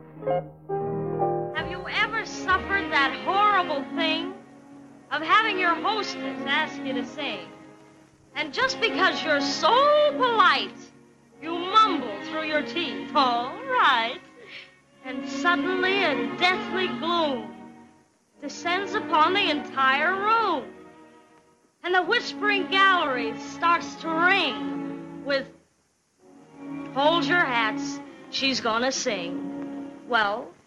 Have you ever suffered that horrible thing of having your hostess ask you to sing? And just because you're so polite, you mumble through your teeth, all right. And suddenly a deathly gloom descends upon the entire room. And the whispering gallery starts to ring with, hold your hats, she's gonna sing. Well,